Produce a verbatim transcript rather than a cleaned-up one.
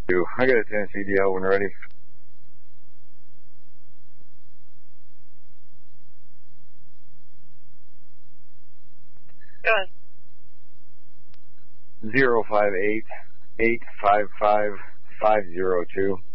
I got a Tennessee D L when ready. Go ahead. Zero five eight eight five five five zero two.